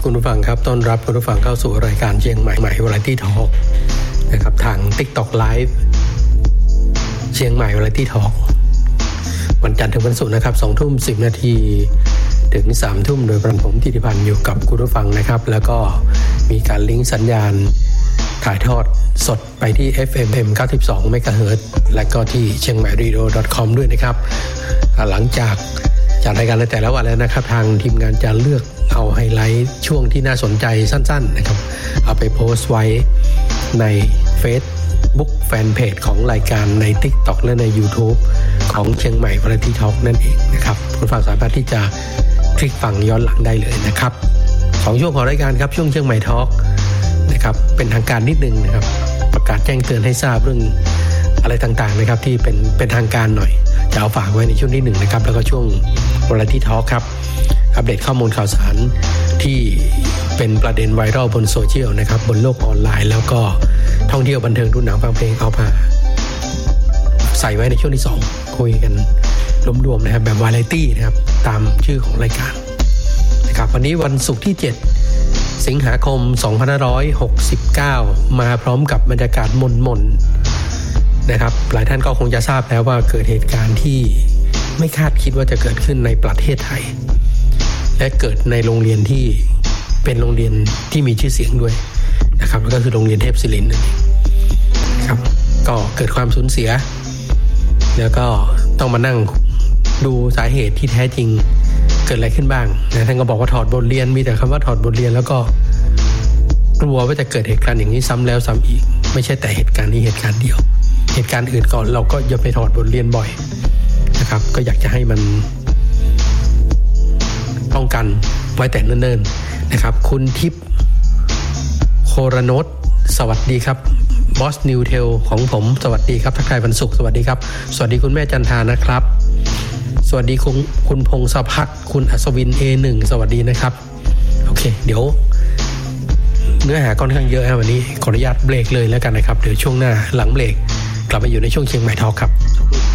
คุณผู้ฟังครับต้อนรับคุณผู้ฟังเข้าสู่รายการเชียงใหม่Variety Talk นะครับทาง TikTok Live เชียงใหม่ Variety Talk วันจันทร์ถึงวันศุกร์นะครับ 20:10 น.ถึง 3 ทุ่มโดยผมธิติพันธ์อยู่กับคุณผู้ฟังนะครับแล้วก็มีการลิงก์สัญญาณถ่ายทอดสดไปที่ FM 92 MHz และก็ที่เชียงใหม่ radio.com ด้วยนะครับหลังจากจัดรายการในแต่ละวันแล้วนะครับทางทีมงานจะเลือกเอาไฮไลท์ช่วงที่น่าสนใจสั้นๆนะครับเอาไปโพสต์ไว้ใน Facebook Fanpage ของรายการใน TikTok และใน YouTube ของเชียงใหม่ Variety Talk นั่นเองนะครับคุณฟังสามารถที่จะคลิกฟังย้อนหลังได้เลยนะครับ2ช่วงของรายการครับช่วงเชียงใหม่ Talk นะครับเป็นทางการนิดนึงนะครับประกาศแจ้งเตือนให้ทราบเรื่องอะไรต่างๆนะครับที่เป็นทางการหน่อยจะเอาฝากไว้ในช่วงที่1นะครับแล้วก็ช่วง Variety Talk ครับอัปเดตข้อมูลข่าวสารที่เป็นประเด็นไวรัลบนโซเชียลนะครับบนโลกออนไลน์แล้วก็ท่องเที่ยวบันเทิงดูหนังฟังเพลงเอามาใส่ไว้ในช่วงที่2คุยกันรวมๆนะครับแบบวาไรตี้นะครับตามชื่อของรายการนะครับวันนี้วันศุกร์ที่7สิงหาคม2569มาพร้อมกับบรรยากาศมนๆนะครับหลายท่านก็คงจะทราบแล้วว่าเกิดเหตุการณ์ที่ไม่คาดคิดว่าจะเกิดขึ้นในประเทศไทยและเกิดในโรงเรียนที่เป็นโรงเรียนที่มีชื่อเสียงด้วยนะครับก็คือโรงเรียนเทพศิรินทร์นะครับก็เกิดความสูญเสียแล้วก็ต้องมานั่งดูสาเหตุที่แท้จริงเกิดอะไรขึ้นบ้างนะท่านก็บอกว่าถอดบทเรียนมีแต่คำว่าถอดบทเรียนแล้วก็กลัวว่าจะเกิดเหตุการณ์อย่างนี้ซ้ำแล้วซ้ำอีกไม่ใช่แต่เหตุการณ์นี้เหตุการณ์เดียวเหตุการณ์อื่นก่อนเราก็อย่าไปถอดบทเรียนบ่อยนะครับก็อยากจะให้มันป้องกันไว้แต่เนิ่นๆนะครับคุณทิพย์โครโนตสวัสดีครับบอสนิวเทลของผมสวัสดีครับทักทายวันศุกร์สวัสดีครับสวัสดีคุณแม่จันทานะครับสวัสดีคุณพงศพัฒน์คุณอัศวิน A1 สวัสดีนะครับโอเคเดี๋ยวเนื้อหาค่อนข้างเยอะวันนี้ขออนุญาตเบรกเลยแล้วกันนะครับเดี๋ยวช่วงหน้าหลังเบรกกลับมาอยู่ในช่วงเชียงใหม่ทอล์คครับ